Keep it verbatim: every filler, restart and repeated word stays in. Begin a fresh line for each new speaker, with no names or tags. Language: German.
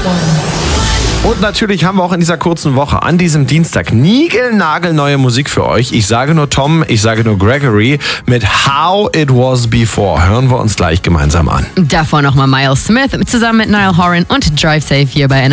Und natürlich haben wir auch in dieser kurzen Woche, an diesem Dienstag, niegelnagelneue Musik für euch. Ich sage nur Tom, ich sage nur Gregory mit How It Was Before. Hören wir uns gleich gemeinsam an.
Davor nochmal Miles Smith zusammen mit Niall Horan und Drive Safe hier bei N